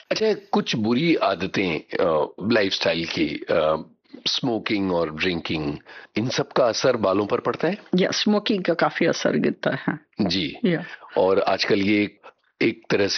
अच्छा, कुछ बुरी आदतें लाइफस्टाइल की, स्मोकिंग और ड्रिंकिंग, इन सब का असर बालों पर पड़ता है? या स्मोकिंग का काफी असर गिरता है जी। या और आजकल ये एक तरह